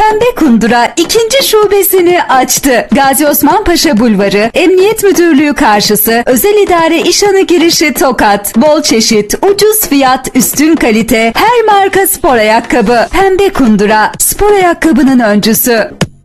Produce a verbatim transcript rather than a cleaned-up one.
Pembe Kundura ikinci şubesini açtı. Gazi Osman Paşa Bulvarı, Emniyet Müdürlüğü karşısı, Özel İdare İşhanı girişi Tokat. Bol çeşit, ucuz fiyat, üstün kalite, her marka spor ayakkabı. Pembe Kundura, spor ayakkabının öncüsü.